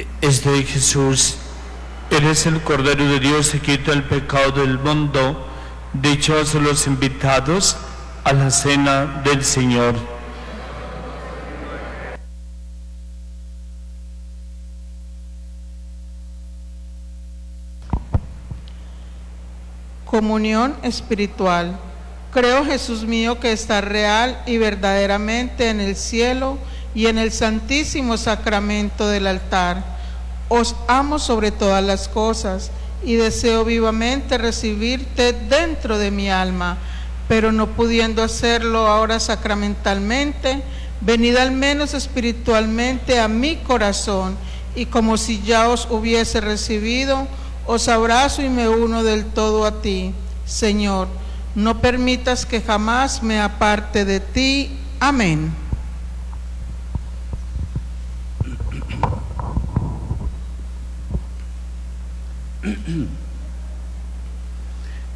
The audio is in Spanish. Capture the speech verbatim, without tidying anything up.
Estoy Jesús, eres el Cordero de Dios que quita el pecado del mundo. Dichosos los invitados a la cena del Señor. Comunión espiritual. Creo, Jesús mío, que estás real y verdaderamente en el cielo y en el santísimo sacramento del altar. Os amo sobre todas las cosas y deseo vivamente recibirte dentro de mi alma, pero no pudiendo hacerlo ahora sacramentalmente, venid al menos espiritualmente a mi corazón, y como si ya os hubiese recibido, os abrazo y me uno del todo a ti. Señor, no permitas que jamás me aparte de ti. Amén.